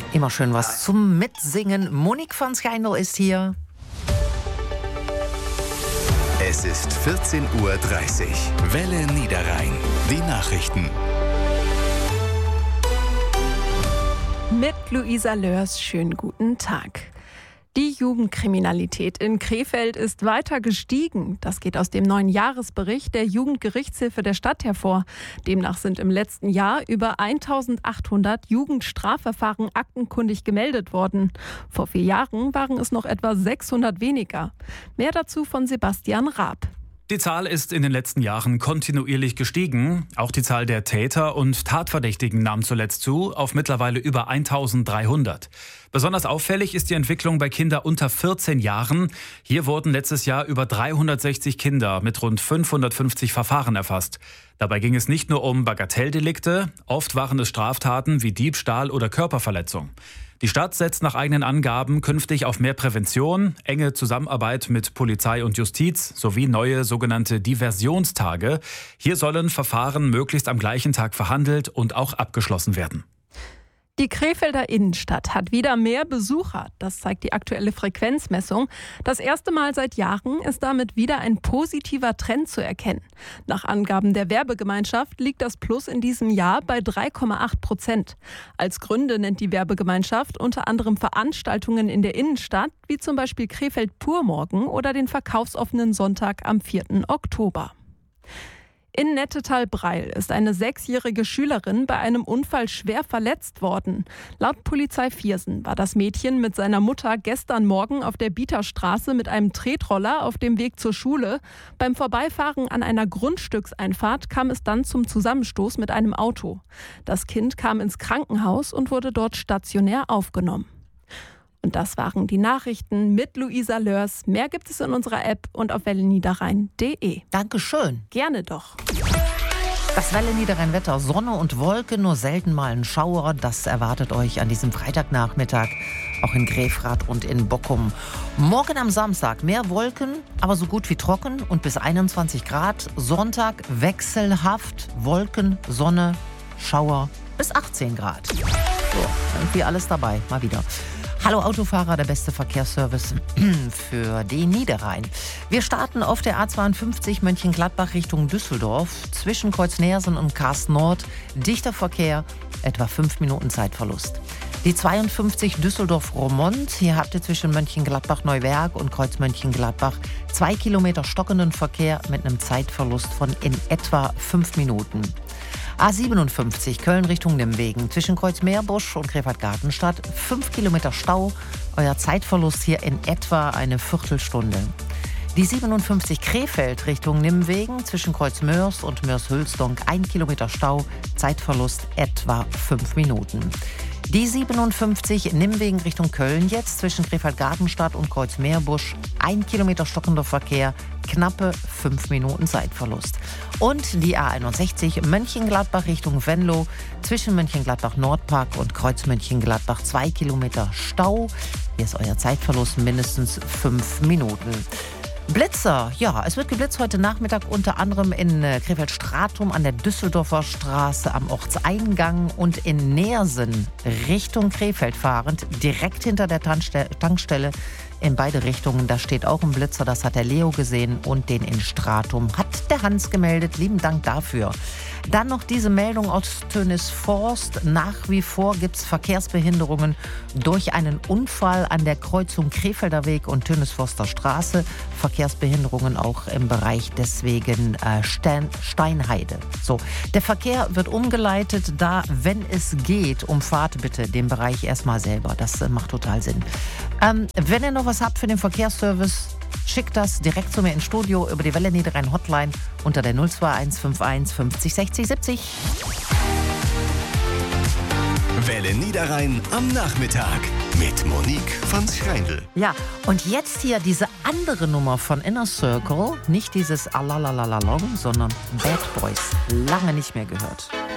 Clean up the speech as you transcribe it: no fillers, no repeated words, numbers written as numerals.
Immer schön was zum Mitsingen. Monique van Schijndel ist hier. Es ist 14:30 Uhr. Welle Niederrhein. Die Nachrichten. Mit Luisa Lörs, schönen guten Tag. Die Jugendkriminalität in Krefeld ist weiter gestiegen. Das geht aus dem neuen Jahresbericht der Jugendgerichtshilfe der Stadt hervor. Demnach sind im letzten Jahr über 1800 Jugendstrafverfahren aktenkundig gemeldet worden. Vor 4 Jahren waren es noch etwa 600 weniger. Mehr dazu von Sebastian Raab. Die Zahl ist in den letzten Jahren kontinuierlich gestiegen. Auch die Zahl der Täter und Tatverdächtigen nahm zuletzt zu, auf mittlerweile über 1300. Besonders auffällig ist die Entwicklung bei Kindern unter 14 Jahren. Hier wurden letztes Jahr über 360 Kinder mit rund 550 Verfahren erfasst. Dabei ging es nicht nur um Bagatelldelikte, oft waren es Straftaten wie Diebstahl oder Körperverletzung. Die Stadt setzt nach eigenen Angaben künftig auf mehr Prävention, enge Zusammenarbeit mit Polizei und Justiz sowie neue sogenannte Diversionstage. Hier sollen Verfahren möglichst am gleichen Tag verhandelt und auch abgeschlossen werden. Die Krefelder Innenstadt hat wieder mehr Besucher. Das zeigt die aktuelle Frequenzmessung. Das erste Mal seit Jahren ist damit wieder ein positiver Trend zu erkennen. Nach Angaben der Werbegemeinschaft liegt das Plus in diesem Jahr bei 3,8%. Als Gründe nennt die Werbegemeinschaft unter anderem Veranstaltungen in der Innenstadt, wie zum Beispiel Krefeld Purmorgen oder den verkaufsoffenen Sonntag am 4. Oktober. In Nettetal-Breil ist eine 6-jährige Schülerin bei einem Unfall schwer verletzt worden. Laut Polizei Viersen war das Mädchen mit seiner Mutter gestern Morgen auf der Bieterstraße mit einem Tretroller auf dem Weg zur Schule. Beim Vorbeifahren an einer Grundstückseinfahrt kam es dann zum Zusammenstoß mit einem Auto. Das Kind kam ins Krankenhaus und wurde dort stationär aufgenommen. Und das waren die Nachrichten mit Luisa Lörs. Mehr gibt es in unserer App und auf welleniederrhein.de. Dankeschön. Gerne doch. Das Welle Niederrhein-Wetter, Sonne und Wolken, nur selten mal ein Schauer. Das erwartet euch an diesem Freitagnachmittag, auch in Grefrath und in Bockum. Morgen am Samstag mehr Wolken, aber so gut wie trocken und bis 21 Grad. Sonntag wechselhaft, Wolken, Sonne, Schauer bis 18 Grad. So, irgendwie alles dabei, mal wieder. Hallo Autofahrer, der beste Verkehrsservice für den Niederrhein. Wir starten auf der A52 Mönchengladbach Richtung Düsseldorf. Zwischen Kreuz-Neersen und Karst-Nord dichter Verkehr, etwa 5 Minuten Zeitverlust. Die 52 Düsseldorf-Romont, hier habt ihr zwischen Mönchengladbach-Neuwerk und Kreuz Mönchengladbach 2 Kilometer stockenden Verkehr mit einem Zeitverlust von in etwa 5 Minuten. A57 Köln Richtung Nimwegen, zwischen Kreuz-Meerbusch und Krefeld-Gartenstadt 5 Kilometer Stau, euer Zeitverlust hier in etwa eine Viertelstunde. Die 57 Krefeld Richtung Nimwegen, zwischen Kreuz-Mörs und Mörs-Hülsdonk 1 Kilometer Stau, Zeitverlust etwa 5 Minuten. Die 57 Nimwegen Richtung Köln jetzt, zwischen Krefeld-Gartenstadt und Kreuz-Meerbusch 1 Kilometer stockender Verkehr, knappe 5 Minuten Zeitverlust. Und die A61 Mönchengladbach Richtung Venlo, zwischen Mönchengladbach-Nordpark und Kreuz Mönchengladbach 2 Kilometer Stau. Hier ist euer Zeitverlust mindestens 5 Minuten. Blitzer, ja, es wird geblitzt heute Nachmittag unter anderem in Krefeld-Stratum an der Düsseldorfer Straße am Ortseingang und in Neersen Richtung Krefeld fahrend, direkt hinter der Tankstelle in beide Richtungen. Da steht auch ein Blitzer, das hat der Leo gesehen und den in Stratum hat der Hans gemeldet. Lieben Dank dafür. Dann noch diese Meldung aus Tönisforst. Nach wie vor gibt es Verkehrsbehinderungen durch einen Unfall an der Kreuzung Krefelder Weg und Tönisforster Straße. Verkehrsbehinderungen auch im Bereich deswegen Steinheide. So, der Verkehr wird umgeleitet, da, wenn es geht, umfahrt bitte den Bereich erstmal selber. Das macht total Sinn. Wenn ihr noch was habt für den Verkehrsservice, schickt das direkt zu mir ins Studio über die Welle Niederrhein Hotline unter der 02151 50 60 70. Welle Niederrhein am Nachmittag mit Monique van Schijndel. Ja, und jetzt hier diese andere Nummer von Inner Circle, nicht dieses Alalalalong, sondern Bad Boys. Lange nicht mehr gehört.